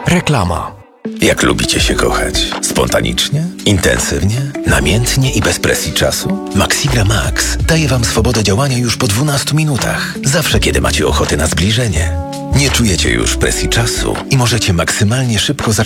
Reklama. Jak lubicie się kochać? Spontanicznie? Intensywnie? Namiętnie i bez presji czasu? Maxigra Max daje Wam swobodę działania już po 12 minutach. Zawsze, kiedy macie ochotę na zbliżenie. Nie czujecie już presji czasu i możecie maksymalnie szybko zacząć